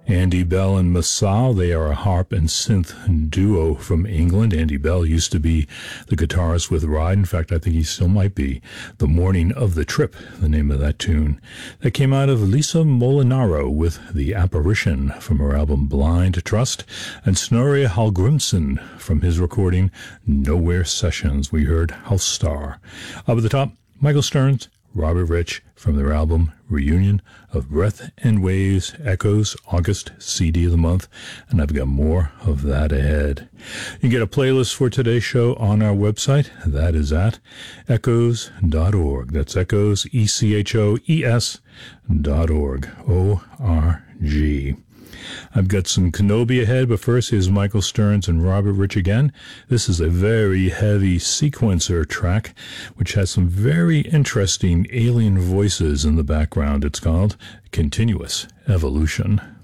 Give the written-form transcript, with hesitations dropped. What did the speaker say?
Andy Bell and Masao, they are a harp and synth duo from England. Andy Bell used to be the guitarist with Ride. In fact, I think he still might be. The Morning of the Trip, the name of that tune. That came out of Lisa Molinaro with The Apparition from her album Blind Trust, and Snorri Hallgrimsson from his recording Nowhere Sessions. We heard House Star. Up at the top, Michael Stearns, Robert Rich from their album Reunion of Breath and Waves, Echoes, August CD of the month, and I've got more of that ahead. You can get a playlist for today's show on our website. That is at echoes.org. That's echoes, ECHOES.org, O-R-G. I've got some Kenobi ahead, but first here's Michael Stearns and Robert Rich again. This is a very heavy sequencer track, which has some very interesting alien voices in the background. It's called Continuous Evolution.